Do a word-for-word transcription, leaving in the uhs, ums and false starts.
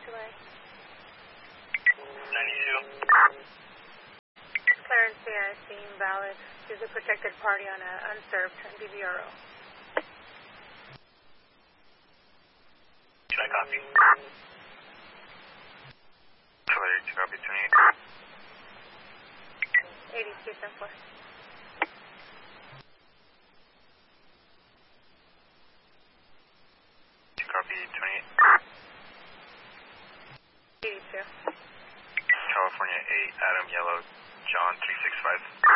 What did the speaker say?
delay. ninety-two. Clarence, yeah, scene valid. Is a protected party on an unserved D V R O. Can I copy? Clear to copy twenty-eight. eighty-two, ten four. To copy twenty-eight. eighty-two. California eight, Adam Yellow, John three six five.